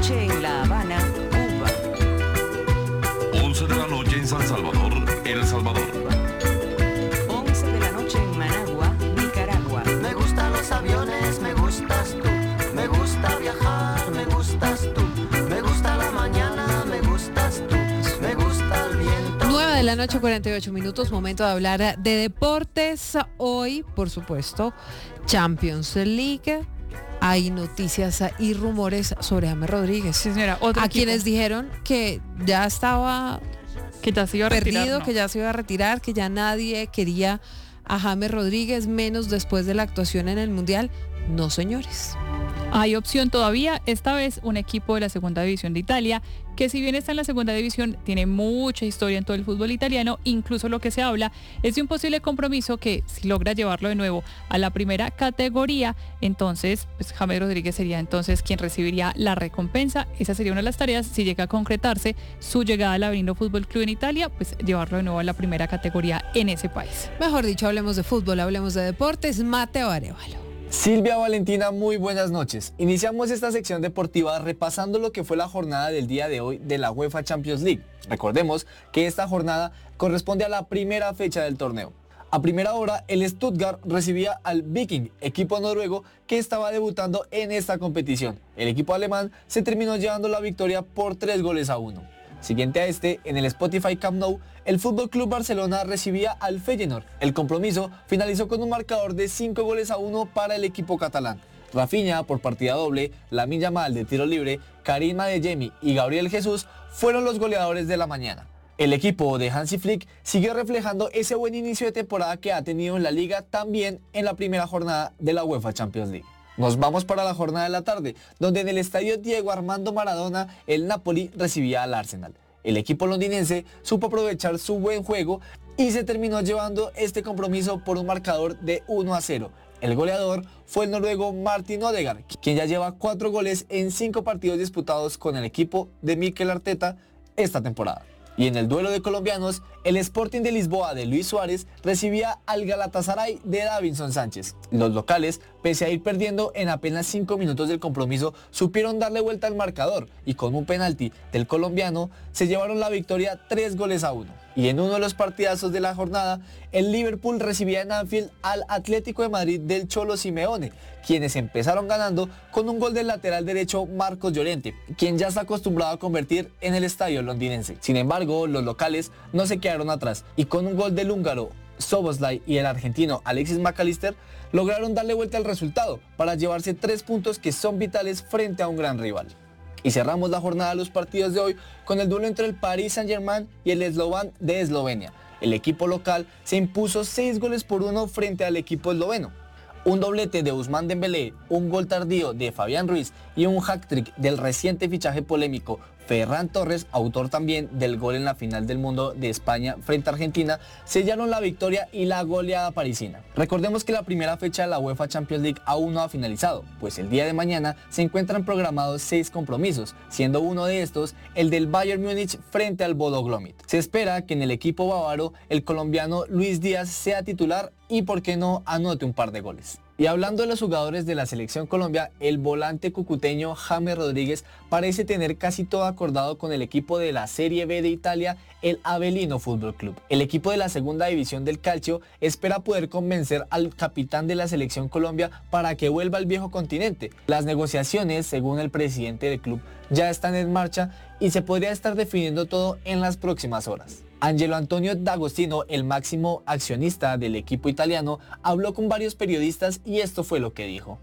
noche en La Habana, Cuba. 11 de la noche en San Salvador, El Salvador. 11 de la noche en Managua, Nicaragua. Me gustan los aviones, me gustas tú. Me gusta viajar, me gustas tú. Me gusta la mañana, me gustas tú. Me gusta el viento. 9 de la noche, 48 minutos, momento de hablar de deportes. Hoy, por supuesto, Champions League. Hay noticias y rumores sobre James Rodríguez. Sí, señora, otro a equipo. quienes dijeron que ya estaba Que ya se iba a retirar, perdido, ¿no? que ya se iba a retirar, que ya nadie quería a James Rodríguez, menos después de la actuación en el Mundial. No, señores. Hay opción todavía, esta vez un equipo de la segunda división de Italia, que si bien está en la segunda división, tiene mucha historia en todo el fútbol italiano. Incluso lo que se habla es de un posible compromiso que si logra llevarlo de nuevo a la primera categoría, entonces pues James Rodríguez sería entonces quien recibiría la recompensa. Esa sería una de las tareas si llega a concretarse su llegada al Avelino Fútbol Club en Italia, pues llevarlo de nuevo a la primera categoría en ese país. Mejor dicho, hablemos de fútbol, hablemos de deportes. Mateo Arevalo. Silvia, Valentina, muy buenas noches. Iniciamos esta sección deportiva repasando lo que fue la jornada del día de hoy de la UEFA Champions League. Recordemos que esta jornada corresponde a la primera fecha del torneo. A primera hora, el Stuttgart recibía al Viking, equipo noruego que estaba debutando en esta competición. El equipo alemán se terminó llevando la victoria por 3-1. Siguiente a este, en el Spotify Camp Nou, el FC Barcelona recibía al Feyenoord. El compromiso finalizó con un marcador de 5-1 para el equipo catalán. Rafinha por partida doble, Lamine Yamal de tiro libre, Karim Adeyemi y Gabriel Jesús fueron los goleadores de la mañana. El equipo de Hansi Flick siguió reflejando ese buen inicio de temporada que ha tenido en la liga, también en la primera jornada de la UEFA Champions League. Nos vamos para la jornada de la tarde, donde en el estadio Diego Armando Maradona el Napoli recibía al Arsenal. El equipo londinense supo aprovechar su buen juego y se terminó llevando este compromiso por un marcador de 1-0. El goleador fue el noruego Martin Odegaard, quien ya lleva 4 goles en 5 partidos disputados con el equipo de Mikel Arteta esta temporada. Y en el duelo de colombianos, el Sporting de Lisboa de Luis Suárez recibía al Galatasaray de Davinson Sánchez. Los locales, pese a ir perdiendo en apenas 5 minutos del compromiso, supieron darle vuelta al marcador y con un penalti del colombiano se llevaron la victoria 3-1. Y en uno de los partidazos de la jornada, el Liverpool recibía en Anfield al Atlético de Madrid del Cholo Simeone, quienes empezaron ganando con un gol del lateral derecho Marcos Llorente, quien ya está acostumbrado a convertir en el estadio londinense. Sin embargo, los locales no se quedaron atrás y con un gol del húngaro Szoboszlai y el argentino Alexis McAllister lograron darle vuelta al resultado para llevarse 3 puntos que son vitales frente a un gran rival. Y cerramos la jornada de los partidos de hoy con el duelo entre el Paris Saint-Germain y el Slovan de Eslovenia. El equipo local se impuso 6-1 frente al equipo esloveno. Un doblete de Ousmane Dembélé, un gol tardío de Fabián Ruiz y un hat-trick del reciente fichaje polémico Ferran Torres, autor también del gol en la final del mundo de España frente a Argentina, sellaron la victoria y la goleada parisina. Recordemos que la primera fecha de la UEFA Champions League aún no ha finalizado, pues el día de mañana se encuentran programados 6 compromisos, siendo uno de estos el del Bayern Múnich frente al Bodo Glimt. Se espera que en el equipo bávaro el colombiano Luis Díaz sea titular y por qué no anote un par de goles. Y hablando de los jugadores de la selección Colombia, el volante cucuteño James Rodríguez parece tener casi todo acordado con el equipo de la Serie B de Italia, el Avelino Fútbol Club. El equipo de la segunda división del Calcio espera poder convencer al capitán de la selección Colombia para que vuelva al viejo continente. Las negociaciones, según el presidente del club, ya están en marcha y se podría estar definiendo todo en las próximas horas. Angelo Antonio D'Agostino, el máximo accionista del equipo italiano, habló con varios periodistas y esto fue lo que dijo.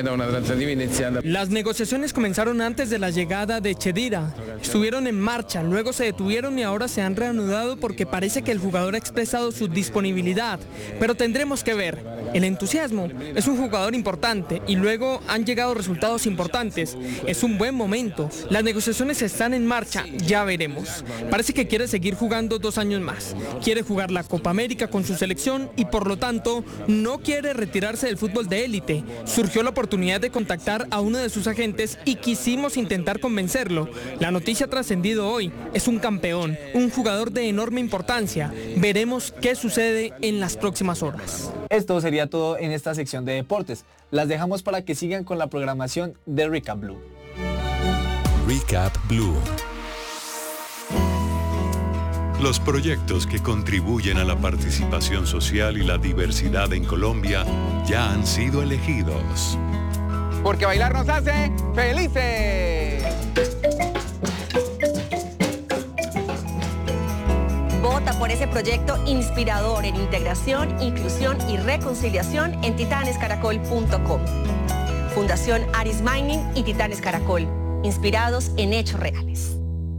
Las negociaciones comenzaron antes de la llegada de Chedira. Estuvieron en marcha, luego se detuvieron y ahora se han reanudado porque parece que el jugador ha expresado su disponibilidad. Pero tendremos que ver. El entusiasmo es un jugador importante y luego han llegado resultados importantes. Es un buen momento. Las negociaciones están en marcha, ya veremos. Parece que quiere seguir jugando 2 años más. Quiere jugar la Copa América con su selección y por lo tanto no quiere retirarse del fútbol de élite. Surgió la oportunidad de contactar a uno de sus agentes y quisimos intentar convencerlo. La noticia ha trascendido hoy. Es un campeón, un jugador de enorme importancia. Veremos qué sucede en las próximas horas. Esto sería todo en esta sección de deportes. Las dejamos para que sigan con la programación de Recap Blue. Recap Blue. Los proyectos que contribuyen a la participación social y la diversidad en Colombia ya han sido elegidos. Porque bailar nos hace felices. Vota por ese proyecto inspirador en integración, inclusión y reconciliación en titanescaracol.com. Fundación Aris Mining y Titanes Caracol, inspirados en hechos reales.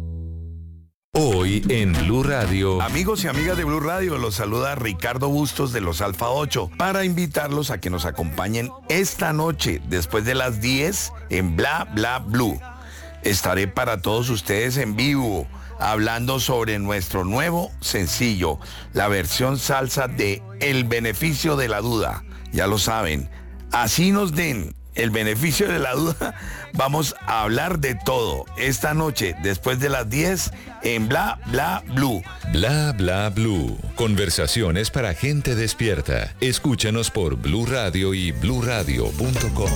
Hoy en Blue Radio. Amigos y amigas de Blue Radio, los saluda Ricardo Bustos de los Alfa 8 para invitarlos a que nos acompañen esta noche después de las 10 en Bla Bla Blue. Estaré para todos ustedes en vivo hablando sobre nuestro nuevo sencillo, la versión salsa de El Beneficio de la Duda. Ya lo saben, así nos den el beneficio de la duda, vamos a hablar de todo esta noche después de las 10 en Bla Bla Blue. Bla Bla Blue. Conversaciones para gente despierta. Escúchanos por Blue Radio y bluradio.com.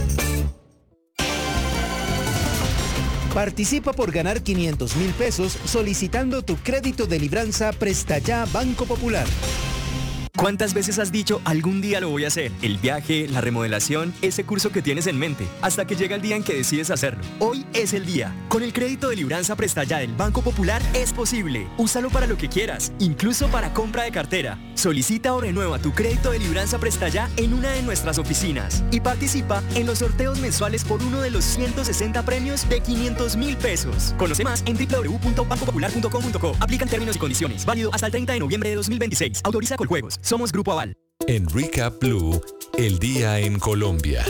Participa por ganar 500,000 pesos solicitando tu crédito de libranza Presta Ya Banco Popular. ¿Cuántas veces has dicho algún día lo voy a hacer? El viaje, la remodelación, ese curso que tienes en mente, hasta que llega el día en que decides hacerlo. Hoy es el día. Con el crédito de libranza Presta Ya del Banco Popular es posible. Úsalo para lo que quieras, incluso para compra de cartera. Solicita o renueva tu crédito de libranza Presta Ya en una de nuestras oficinas y participa en los sorteos mensuales por uno de los 160 premios de 500,000 pesos. Conoce más en www.bancopopular.com.co. Aplican términos y condiciones. Válido hasta el 30 de noviembre de 2026. Autoriza Coljuegos. Somos Grupo Aval. En Recap Blue, el día en Colombia.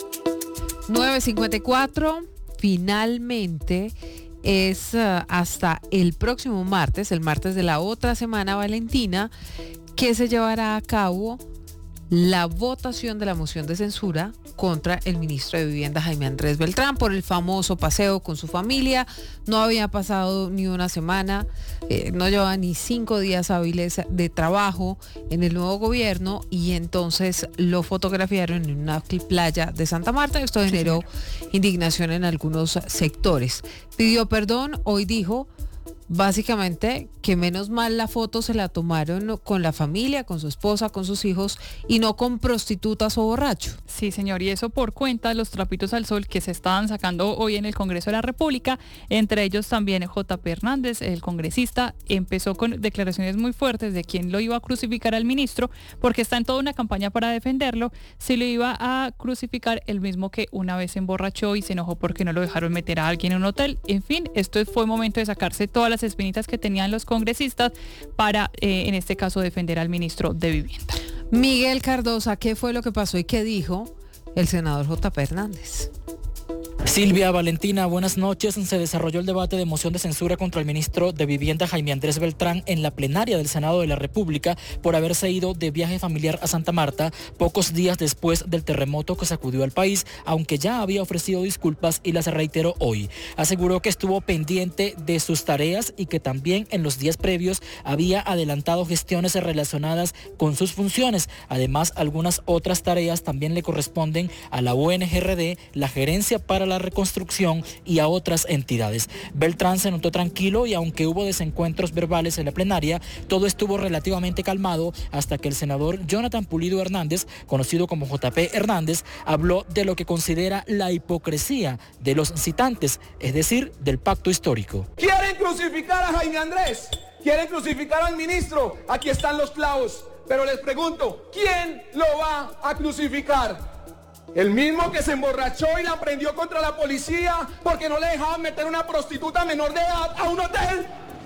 9:54, finalmente es hasta el próximo martes, el martes de la otra semana valentina, que se llevará a cabo la votación de la moción de censura contra el ministro de Vivienda Jaime Andrés Beltrán por el famoso paseo con su familia. No había pasado ni una semana, no llevaba ni 5 días hábiles de trabajo en el nuevo gobierno y entonces lo fotografiaron en una playa de Santa Marta. Esto generó indignación en algunos sectores. Pidió perdón, hoy dijo básicamente que menos mal la foto se la tomaron con la familia, con su esposa, con sus hijos y no con prostitutas o borrachos. Sí, señor, y eso por cuenta de los trapitos al sol que se estaban sacando hoy en el Congreso de la República, entre ellos también JP Hernández, el congresista, empezó con declaraciones muy fuertes de quién lo iba a crucificar al ministro, porque está en toda una campaña para defenderlo, si lo iba a crucificar el mismo que una vez se emborrachó y se enojó porque no lo dejaron meter a alguien en un hotel. En fin, esto fue momento de sacarse todas las espinitas que tenían los congresistas para, en este caso, defender al ministro de Vivienda. Miguel Cardosa, ¿qué fue lo que pasó y qué dijo el senador JP Hernández? Silvia, Valentina, buenas noches. Se desarrolló el debate de moción de censura contra el ministro de Vivienda Jaime Andrés Beltrán en la plenaria del Senado de la República por haberse ido de viaje familiar a Santa Marta pocos días después del terremoto que sacudió al país, aunque ya había ofrecido disculpas y las reiteró hoy. Aseguró que estuvo pendiente de sus tareas y que también en los días previos había adelantado gestiones relacionadas con sus funciones. Además, algunas otras tareas también le corresponden a la ONGRD, la Gerencia para la Reconstrucción y a otras entidades. Beltrán se notó tranquilo y aunque hubo desencuentros verbales en la plenaria, todo estuvo relativamente calmado hasta que el senador Jonathan Pulido Hernández, conocido como JP Hernández, habló de lo que considera la hipocresía de los citantes, es decir, del pacto histórico. ¿Quieren crucificar a Jaime Andrés? ¿Quieren crucificar al ministro? Aquí están los clavos. Pero les pregunto, ¿quién lo va a crucificar? ¿El mismo que se emborrachó y la prendió contra la policía porque no le dejaban meter una prostituta menor de edad a un hotel?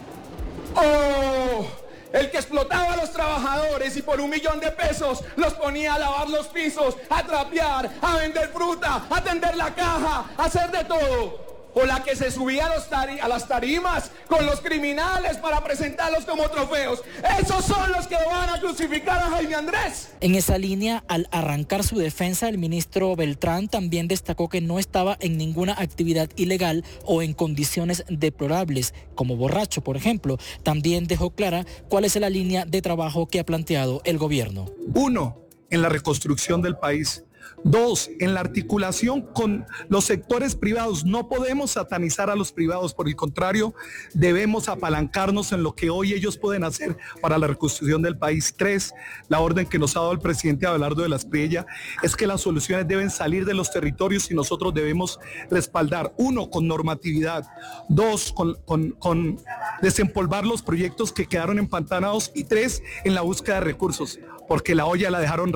¿O el que explotaba a los trabajadores y por $1.000.000 los ponía a lavar los pisos, a trapear, a vender fruta, a tender la caja, a hacer de todo? ¿O la que se subía a las tarimas con los criminales para presentarlos como trofeos? ¡Esos son los que van a crucificar a Jaime Andrés! En esa línea, al arrancar su defensa, el ministro Beltrán también destacó que no estaba en ninguna actividad ilegal o en condiciones deplorables, como borracho, por ejemplo. También dejó clara cuál es la línea de trabajo que ha planteado el gobierno. 1. En la reconstrucción del país. 2, en la articulación con los sectores privados. No podemos satanizar a los privados, por el contrario, debemos apalancarnos en lo que hoy ellos pueden hacer para la reconstrucción del país. 3, la orden que nos ha dado el presidente Abelardo de la Espriella es que las soluciones deben salir de los territorios y nosotros debemos respaldar, 1, con normatividad, 2, con desempolvar los proyectos que quedaron empantanados y 3, en la búsqueda de recursos, porque la olla la dejaron